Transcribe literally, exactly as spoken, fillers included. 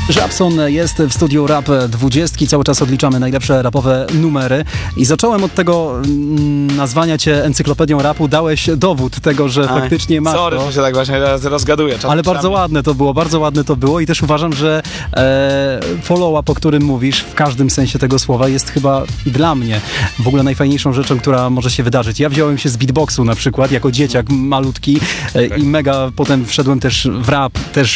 Żabson jest w studiu Rap dwudziestki, cały czas odliczamy najlepsze rapowe numery i zacząłem od tego mm, nazwania cię encyklopedią rapu, dałeś dowód tego, że Aj, faktycznie masz sorry, to. że się tak właśnie rozgaduję. Ale bardzo ładne to było, bardzo ładne to było i też uważam, że e, follow-up, o którym mówisz, w każdym sensie tego słowa jest chyba dla mnie w ogóle najfajniejszą rzeczą, która może się wydarzyć. Ja wziąłem się z beatboxu na przykład, jako dzieciak malutki e, i mega potem wszedłem też w rap, też